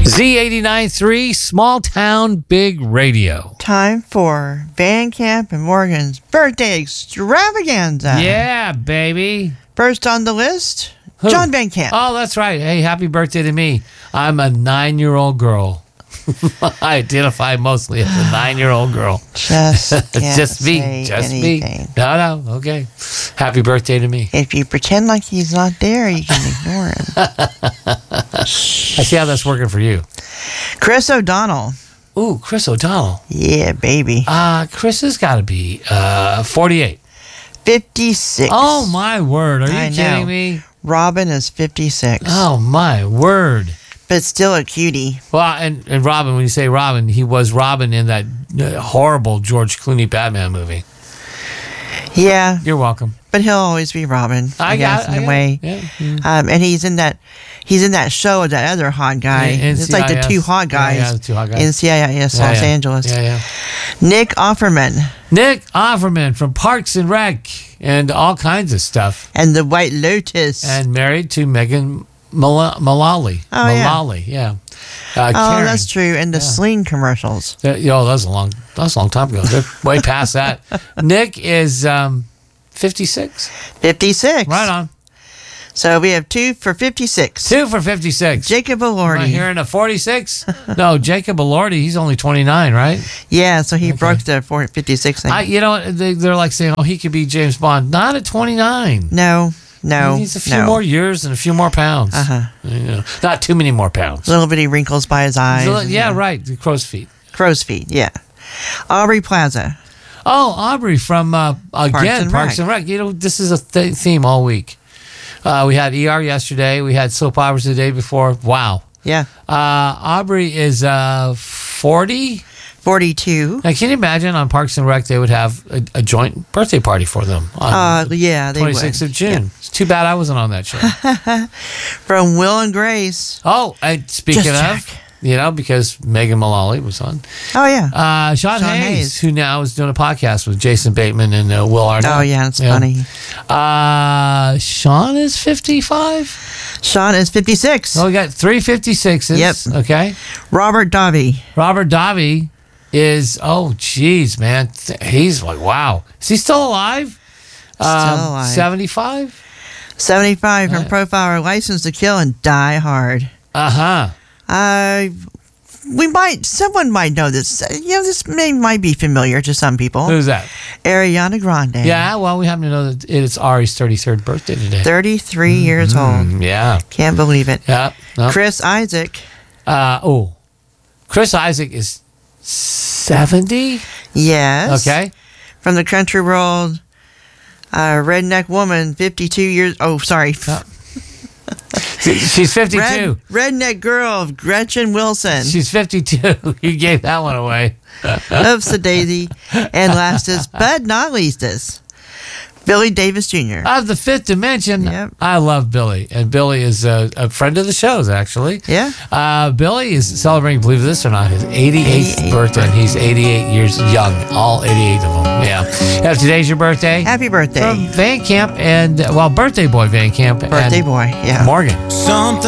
Z89.3, Small Town Big Radio. Time for Van Camp and Morgan's birthday extravaganza. Yeah, baby. First on the list, Who? John Van Camp. Oh, that's right. Hey, happy birthday to me. I'm a 9-year-old girl. I identify mostly as a 9-year-old girl. Just can't Just me. say Just anything. me. No, okay. Happy birthday to me. If you pretend like he's not there, you can ignore him. I see how that's working for you. Chris O'Donnell. Ooh, Chris O'Donnell. Yeah, baby. Chris has got to be 48. 56. Oh, my word. Are you I kidding know. me? Robin is 56. Oh, my word. But still a cutie. Well, and Robin, when you say Robin, he was Robin in that horrible George Clooney Batman movie. Yeah, You're welcome. but he'll always be Robin. I guess, in a way. Yeah. And he's in that show with that other hot guy. It's like the two hot guys. Yeah, the two hot guys. In CIS Los Angeles. Yeah. Nick Offerman. Nick Offerman from Parks and Rec and all kinds of stuff. And the White Lotus. And married to Megan Mullally. Oh, yeah. Mullally, yeah. Oh, Karen. that's true. And the Sling commercials. That was a long time ago. They're way past that. Nick is 56. 56. Right on. So we have 2 for 56. 2 for 56. Jacob Am I Elordi. hearing a 46? No, Jacob Elordi, he's only 29, right? Yeah, so he broke the 56 thing. They're like saying, he could be James Bond. Not at 29. No. He needs a few more years and a few more pounds. Not too many more pounds. Little bitty wrinkles by his eyes. Yeah, right. The crow's feet. Crow's feet, yeah. Aubrey Plaza. Oh, Aubrey from, Parks and Rec. This is a theme all week. We had ER yesterday. We had soap operas the day before. Wow. Yeah. Aubrey is 40. 42. Now, can you imagine on Parks and Rec they would have a joint birthday party for them on Yeah, they 26th would. of June. Yeah. It's too bad I wasn't on that show. From Will and Grace. Oh, and speaking Just of, because Megan Mullally was on. Oh, yeah. Sean Hayes, who now is doing a podcast with Jason Bateman and Will Arnett. Oh, yeah, it's funny. Sean is 55? Sean is 56. Oh, we got 3 56s. Yep. Okay. Robert Davi. Robert Davi is, geez, man. He's like, wow. Is he still alive? Still alive. 75? 75 from Profiler, License to Kill, and Die Hard. Someone might know this. This might be familiar to some people. Who's that? Ariana Grande. Yeah, well, we happen to know that it's Ari's 33rd birthday today. 33 years old. Yeah. Can't believe it. Yeah. No. Chris Isaac. Chris Isaac is 70? Yes. Okay. From the country world, redneck woman, 52 years. Oh, sorry. She's 52. Redneck girl, Gretchen Wilson. She's 52. You gave that one away. Oops, a daisy. And lastest, but not leastest, Billy Davis Jr. Of the Fifth Dimension. Yep. I love Billy. And Billy is a friend of the show's, actually. Yeah. Billy is celebrating, believe this or not, his 88th birthday. And he's 88 years young. All 88 of them. Yeah. Today's your birthday. Happy birthday. From Van Camp and, birthday boy Van Camp. Birthday boy, yeah. Morgan.